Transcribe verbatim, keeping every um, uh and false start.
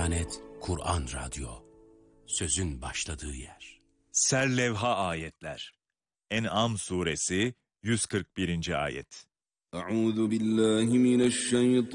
Diyanet Kur'an Radyo, sözün başladığı yer. Serlevha ayetler. En'am suresi yüz kırk birinci ayet. Euzu billahi mineşşeytanirracim.